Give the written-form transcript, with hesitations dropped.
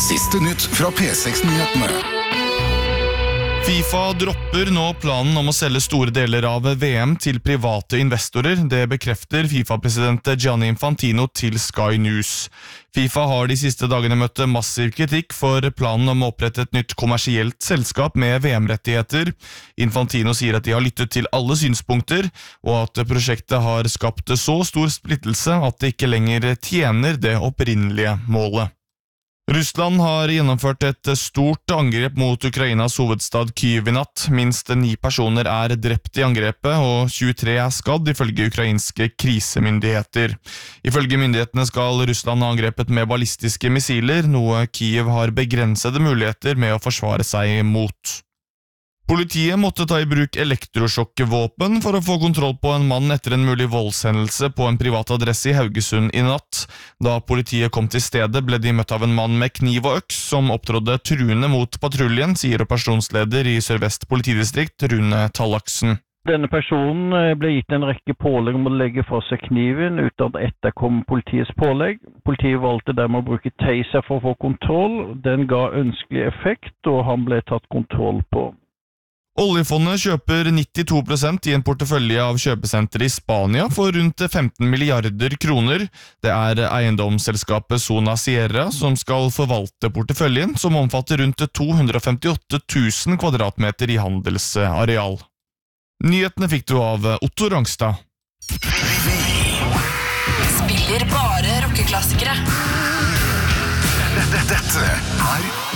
Siste nytt fra P6-nyhetene. FIFA dropper nå planen om å selge store deler av VM til private investorer. Det bekrefter FIFA-president Gianni Infantino til Sky News. FIFA har de siste dagene møtt massiv kritikk for planen om å opprette et nytt kommersielt selskap med VM-rettigheter. Infantino sier at de har lyttet til alle synspunkter, og at prosjektet har skapt så stor splittelse at det ikke lenger tjener det opprinnelige målet. Russland har gjennomført et stort angrep mot Ukrainas hovedstad Kyiv i natt. Minst 9 personer er drept i angrepet, og 23 er skadd, ifølge ukrainske krisemyndigheter. Ifølge myndighetene skal Russland ha angrepet med ballistiske missiler, noe Kyiv har begrensede muligheter med å forsvare seg mot. Politiet måtte ta i bruk elektrosjokkvåpen for å få kontroll på en mann etter en mulig voldshendelse på en privat adresse i Haugesund i natt. Da politiet kom til stedet, ble de møtt av en mann med kniv og øks som opptrådde truende mot patruljen, sier operasjonsleder i Sør-Vest politidistrikt, Rune Tallaksen. Denne personen ble gitt en rekke pålegg om å legge fra seg kniven uten at etterkom politiets pålegg. Politiet valgte dermed å bruke taser for å få kontroll. Den ga ønskelig effekt, og han ble tatt kontroll på. Oljefondet kjøper 92% i en portefølje av kjøpesentre i Spania for rundt 15 milliarder kroner. Det er eiendomsselskapet Zona Sierra som skal forvalte porteføljen, som omfatter rundt 258 000 kvadratmeter i handelsareal. Nyhetene fikk du av Otto Rangstad. Spiller bare rockeklassikere. Dette er